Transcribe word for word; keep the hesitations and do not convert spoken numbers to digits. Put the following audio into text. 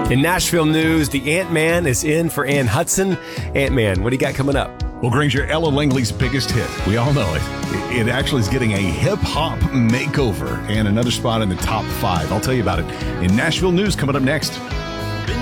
In Nashville news, the Ant-Man is in for Ann Hudson. Ant-Man, what do you got coming up? Well, Granger, Ella Langley's biggest hit. We all know it. It actually is getting a hip-hop makeover and another spot in the top five. I'll tell you about it in Nashville news coming up next.